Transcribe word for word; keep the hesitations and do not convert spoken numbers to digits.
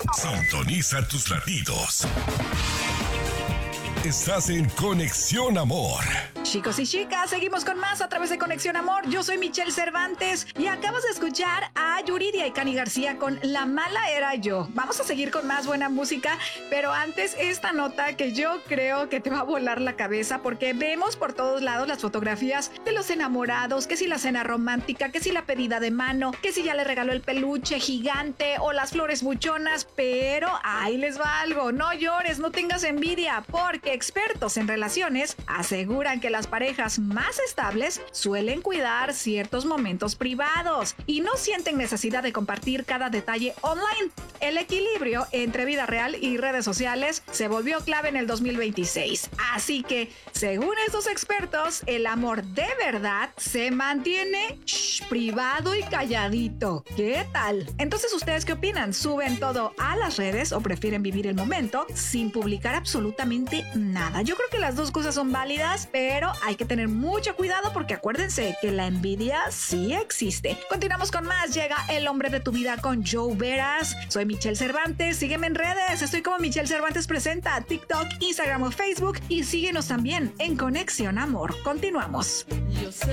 Sintoniza tus latidos. Estás en Conexión Amor. Chicos y chicas, seguimos con más a través de Conexión Amor. Yo soy Michelle Cervantes y acabas de escuchar a Yuridia y Cani García con La Mala Era Yo. Vamos a seguir con más buena música, pero antes esta nota que yo creo que te va a volar la cabeza, porque vemos por todos lados las fotografías de los enamorados, que si la cena romántica, que si la pedida de mano, que si ya le regaló el peluche gigante o las flores buchonas, pero ahí les va algo, no llores, no tengas envidia, porque expertos en relaciones aseguran que las parejas más estables suelen cuidar ciertos momentos privados y no sienten necesidad de compartir cada detalle online. El equilibrio entre vida real y redes sociales se volvió clave en el dos mil veintiséis. Así que, según estos expertos, el amor de verdad se mantiene shh, privado y calladito. ¿Qué tal? Entonces, ¿ustedes qué opinan? ¿Suben todo a las redes o prefieren vivir el momento sin publicar absolutamente nada? Yo creo que las dos cosas son válidas, pero hay que tener mucho cuidado porque acuérdense que la envidia sí existe. Continuamos con más. Llega el hombre de tu vida con Joe Veras. Soy Michelle Cervantes. Sígueme en redes. Estoy como Michelle Cervantes Presenta, TikTok, Instagram o Facebook. Y síguenos también en Conexión Amor. Continuamos. Yo sé